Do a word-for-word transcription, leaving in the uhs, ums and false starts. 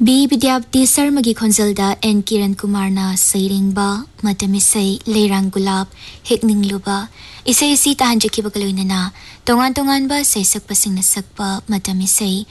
B. Vidyapti Sarmagi Khonjalda N. Kiran Kumarna Sairingba Matamisay Leirang Gulab Hikning Luba Isay si tahan jakiba kaloy na na Tongan-tongan ba sa sakpasing nasakpa Matamisay